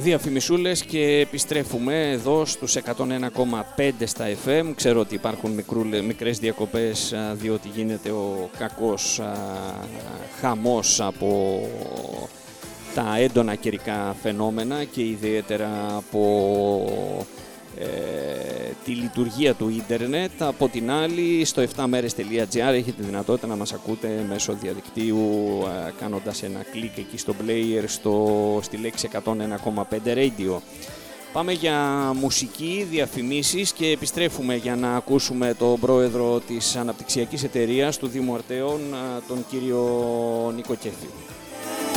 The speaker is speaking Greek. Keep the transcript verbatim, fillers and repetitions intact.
Διαφημισούλες και επιστρέφουμε εδώ στους εκατόν ένα κόμμα πέντε στα εφ εμ. Ξέρω ότι υπάρχουν μικρούλε, μικρές διακοπές διότι γίνεται ο κακός α, χαμός από τα έντονα καιρικά φαινόμενα και ιδιαίτερα από ε, τη λειτουργία του ίντερνετ. Από την άλλη, στο εφτά μέρες τελεία τζι άρ έχετε δυνατότητα να μας ακούτε μέσω διαδικτύου ε, κάνοντας ένα κλικ εκεί στο player στο, στη λέξη εκατόν ένα κόμμα πέντε Radio. Πάμε για μουσική, διαφημίσεις και επιστρέφουμε για να ακούσουμε τον πρόεδρο της αναπτυξιακής εταιρείας του Δήμου Αρτέων, τον κύριο Νίκο Κέφη.